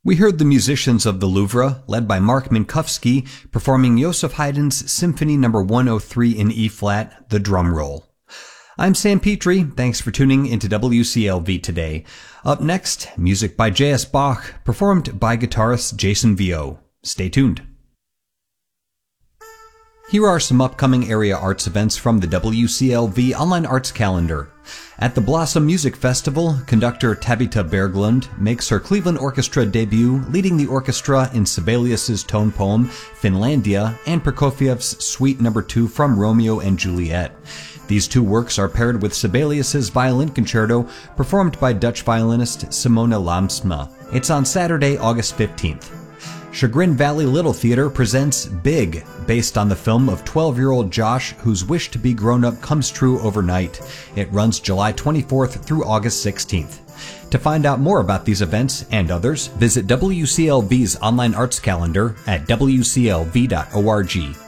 We heard the musicians of the Louvre, led by Mark Minkowski, performing Joseph Haydn's Symphony No. 103 in E-flat, The Drum Roll. I'm Sam Petrie. Thanks for tuning into WCLV today. Up next, music by J.S. Bach, performed by guitarist Jason Vio. Stay tuned. Here are some upcoming area arts events from the WCLV Online Arts Calendar. At the Blossom Music Festival, conductor Tabitha Berglund makes her Cleveland Orchestra debut, leading the orchestra in Sibelius's tone poem, Finlandia, and Prokofiev's Suite No. 2 from Romeo and Juliet. These two works are paired with Sibelius's Violin Concerto, performed by Dutch violinist Simona Lamsma. It's on Saturday, August 15th. Chagrin Valley Little Theater presents Big, based on the film of 12-year-old Josh whose wish to be grown up comes true overnight. It runs July 24th through August 16th. To find out more about these events and others, visit WCLV's online arts calendar at wclv.org.